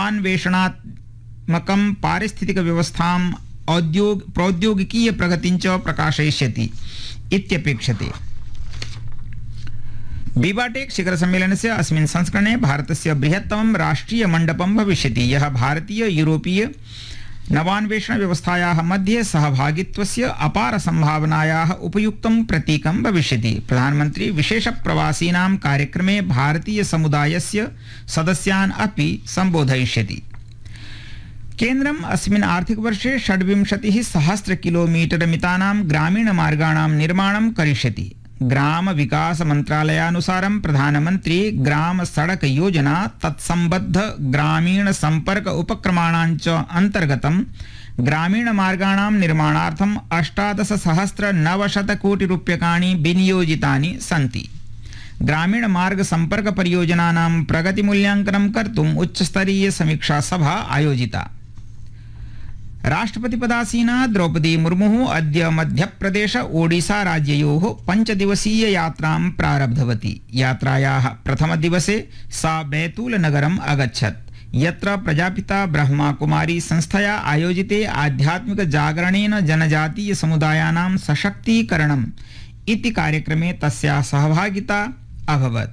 नवान्वेषणात्मकं पारिस्थितिक व्यवस्थाम् प्रौद्योगिकीय प्रगतिं च प्रकाशयिष्यति इत्यपेक्षते। बीबाटेक शिखर सम्मेलनस्य अस्मिन् संस्करणे भारतस्य बृहत्तमं राष्ट्रिय मण्डपं भविष्यति, यः भारतीय यूरोपीय नवान्वेषण व्यवस्थायाः मध्ये सहभागित्वस्य अपार संभावनायाः उपयुक्तं प्रतीकं भविष्यति। प्रधानमन्त्री विशेष प्रवासीनां कार्यक्रमे भारतीय समुदायस्य सदस्यान् अपि सम्बोधयिष्यति। केन्द्रम् अस्मिन् आर्थिकवर्षे 26,000 किलोमीटर मितानां ग्रामीणमार्गाणां निर्माणं करिष्यति। ग्राम विकास मंत्रालयानुसारं प्रधानमंत्री ग्राम सड़क योजना तत्संबद्ध ग्रामीण संपर्क उपक्रमाणां च अंतर्गतं ग्रामीण मार्गाणां निर्माणार्थं 18,900 कोटि रूप्यकाणि विनियोजितानि सन्ति। ग्रामीण मार्ग संपर्क परियोजनानां प्रगतिमूल्यांकनं कर्तुम् उच्चस्तरीय समीक्षा सभा आयोजिता। राष्ट्रपतिपदासीना द्रौपदी मुर्मुः अद्य मध्यप्रदेश ओडिशा राज्ययोः 5 दिवसीय यात्रां प्रारब्धवती। यात्रायाः प्रथमदिवसे सा बैतूल नगरम् अगच्छत्, यत्र प्रजापिता ब्रह्माकुमारी संस्थया आयोजिते आध्यात्मिक जागरणेन जनजातीय समुदायानां सशक्तीकरणम् इति कार्यक्रमे तस्याः सहभागिता अभवत्।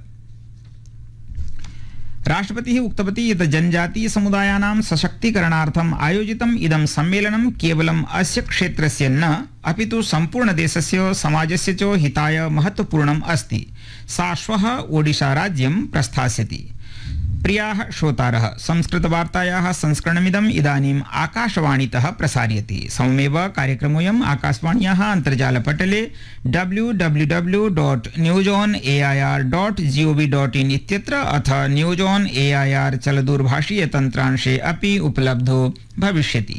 राष्ट्रपतिः उक्तवती यत् जनजातीय समुदायानां सशक्तीकरणार्थम् आयोजितम् इदं सम्मेलनं केवलम् अस्य क्षेत्रस्य न अपितु सम्पूर्णदेशस्य समाजस्य च हिताय महत्वपूर्णम् अस्ति। सा श्वः ओडिशा राज्यं प्रस्थास्यति। प्रियाः श्रोतारः, संस्कृतवार्तायाः संस्करणमिदम् इदानीम् आकाशवाणीतः प्रसार्यते। सममेव कार्यक्रमोऽयम् आकाशवाण्याः अन्तर्जालपटले www.newsonair.gov.in इत्यत्र अथ न्यूज ऑन एआईआर चलदूरभाषीय तन्त्रांशे अपि उपलब्धो भविष्यति।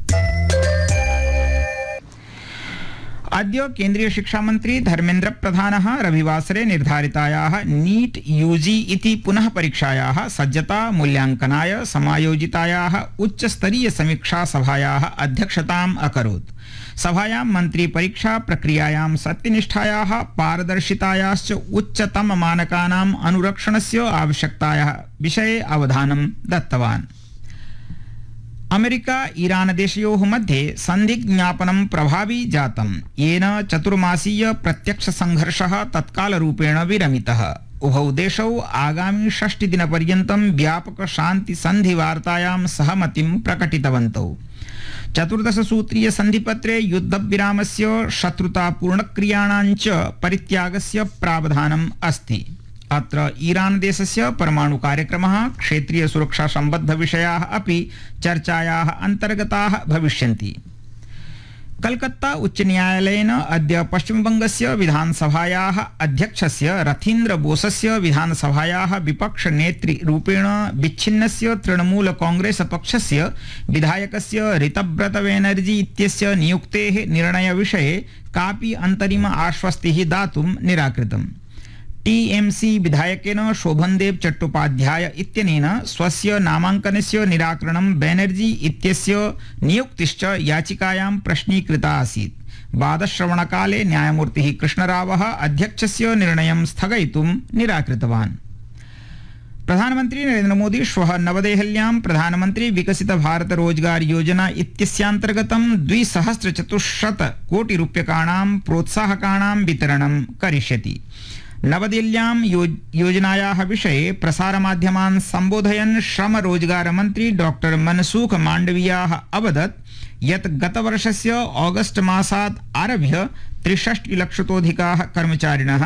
अद्य केन्द्रीय शिक्षा मंत्री धर्मेन्द्र प्रधानः रविवासरे निर्धारितायाः नीट यूजी इति पुनः परीक्षायाः सज्जता मूल्यांकनाय समायोजितायाः उच्चस्तरीय समीक्षा सभायाः अध्यक्षताम् अकरोत्। सभायां मन्त्री परीक्षा प्रक्रियायां सत्यनिष्ठायाः पारदर्शितायाश्च उच्चतम मानकानाम् अनुरक्षणस्य आवश्यकतायाः विषये अवधानं दत्तवान्। अमेरिका ईरान देशयोः मध्ये सन्धिज्ञापनं प्रभावी जातम्, येन चतुर्मासीय प्रत्यक्ष संघर्षः तत्कालरूपेण विरमितः। उभौ देशौ आगामि 6 दिनपर्यन्तं व्यापक शान्ति सन्धिवार्तायां सहमतिं प्रकटितवन्तौ। 14 सूत्रीय सन्धिपत्रे युद्धविरामस्य शत्रुतापूर्णक्रियाणां च परित्यागस्य प्रावधानम् अस्ति। अत्र ईरान देशस्य परमाणु कार्यक्रमः, क्षेत्रीय सुरक्षा संबद्ध विषयाः अपि चर्चायाः अन्तर्गताः भविष्यन्ति। कलकत्ता उच्च न्यायालयेन अद्य पश्चिमबंगस्य विधानसभायाः अध्यक्षस्य रथीन्द्र बोसस्य विधानसभायाः विपक्ष नेत्री रूपेण विच्छिन्नस्य तृणमूल कांग्रेस पक्षस्य विधायकस्य ऋतव्रत बैनर्जी इत्यस्य नियुक्तेः निर्णयविषये कापि अन्तरिम आश्वस्तिः दातुं निराकृतम्। टीएमसी विधायकेन शोभनदेव चट्टोपाध्याय इत्यनेन स्वस्य नामाङ्कनस्य निराकरणं बैनर्जी इत्यस्य नियुक्तिश्च याचिकायां प्रश्नीकृता आसीत्। वादश्रवणकाले न्यायमूर्तिः कृष्णरावः अध्यक्षस्य निर्णयं स्थगयितुं निराकृतवान्। प्रधानमन्त्री नरेन्द्र मोदी श्वः नवदेहल्यां प्रधानमन्त्री विकसित भारत रोजगार योजना इत्यस्यान्तर्गतं 2,400 कोटि रूप्यकाणां प्रोत्साहकाणां वितरणं करिष्यति। नवदिल्ल्यां योजनायाः विषये प्रसारमाध्यमान् सम्बोधयन् श्रम रोजगार मंत्री डॉक्टर मनसुख मांडवियाः अवदत् यत् गतवर्षस्य ऑगस्ट मासात् आरभ्य 63 लक्षतोऽधिकाः कर्मचारिणः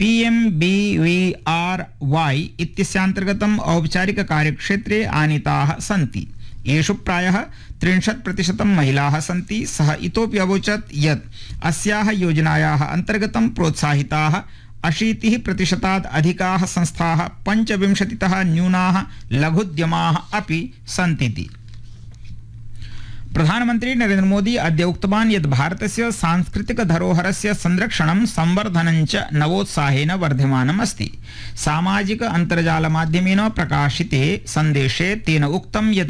PMBVRY इत्यस्यान्तर्गतम् औपचारिक कार्यक्षेत्रे आनीताः सन्ति। येषु प्रायः 30% महिलाः सन्ति। सः इतोपि अवोचत् यत् अस्याः योजनायाः अन्तर्गतं प्रोत्साहिताः 80% अधिकाः संस्थाः 25तः न्यूनाः लघुद्यमाः अपि सन्ति। प्रधानमन्त्री नरेन्द्र मोदी अद्य उक्तवान् यत् भारतस्य सांस्कृतिक धरोहरस्य संरक्षणं संवर्धनं च नवोत्साहेन वर्धमानम् अस्ति। सामाजिक अन्तर्जाल माध्यमेन प्रकाशिते सन्देशे तेन उक्तं यत्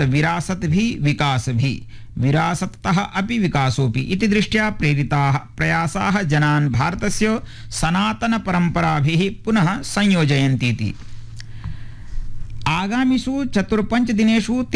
विरासतः अपि विकासोऽपि इति दृष्ट्या प्रेरिताः प्रयासाः जनान् भारतस्य सनातन परम्पराभिः पुनः संयोजयन्तीति। आगामिषु 4-5 दिनेषु